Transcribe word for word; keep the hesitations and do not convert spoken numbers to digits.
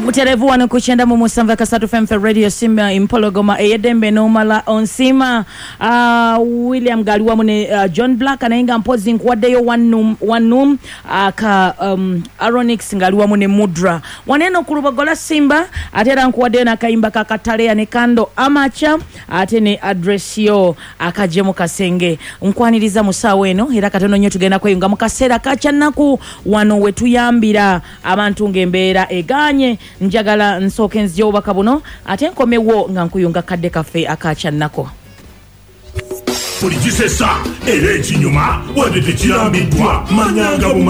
Muterevu wano kuchenda mu musanvu kasatu F M Radio Simba Impologoma eyedembe nomala onsima uh, William Galiwa mune uh, John Black anainga mpozi nkwaddeyo wanum wanum aka uh, um, Aronix Ngaliwa mune Mudra waneno kulubagola Simba atera nkwaddeyo nakaimba kakatale ne kando amacha ate ne address yo akajemu kasenge nkwaniriza musawe eno era katono nyo tugenda kweyunga mukasera kacha naku wano wetu yambira abantu ngembeera eganye njagala nsoke nzyo bakabuno ate nkomewo nga nkuyunga kadde kafe akacha nako Polijisesa ere chinyuma wadete chirambidwa manyanga